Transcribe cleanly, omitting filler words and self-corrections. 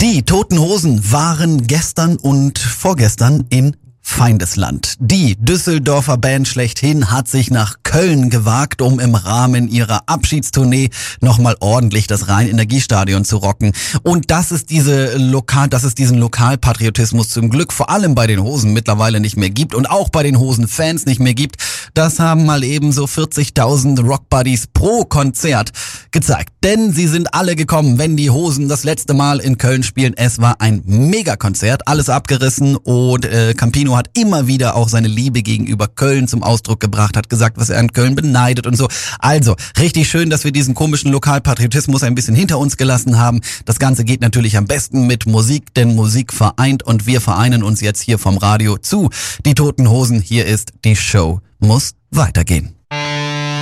Die Toten Hosen waren gestern und vorgestern in Feindesland. Die Düsseldorfer Band schlechthin hat sich nach Köln gewagt, um im Rahmen ihrer Abschiedstournee nochmal ordentlich das Rhein-Energiestadion zu rocken. Und dass es diesen Lokalpatriotismus zum Glück vor allem bei den Hosen mittlerweile nicht mehr gibt und auch bei den Hosen-Fans nicht mehr gibt, das haben mal eben so 40.000 Rockbuddies pro Konzert gezeigt. Denn sie sind alle gekommen, wenn die Hosen das letzte Mal in Köln spielen. Es war ein Megakonzert, alles abgerissen und Campino hat immer wieder auch seine Liebe gegenüber Köln zum Ausdruck gebracht, hat gesagt, was er an Köln beneidet und so. Also, richtig schön, dass wir diesen komischen Lokalpatriotismus ein bisschen hinter uns gelassen haben. Das Ganze geht natürlich am besten mit Musik, denn Musik vereint und wir vereinen uns jetzt hier vom Radio zu Die Toten Hosen. Hier ist die Show muss weitergehen.